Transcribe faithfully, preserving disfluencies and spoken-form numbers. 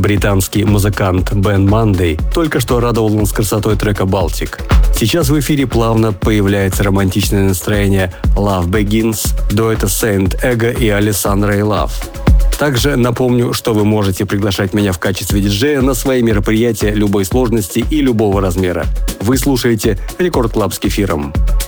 Британский музыкант Бен Мандей только что радовал нас красотой трека «Балтик». Сейчас в эфире плавно появляется романтичное настроение «Love Begins» дуэта Saint Ego и Alessandro Love. Также напомню, что вы можете приглашать меня в качестве диджея на свои мероприятия любой сложности и любого размера. Вы слушаете Рекорд Клаб с Кефиром.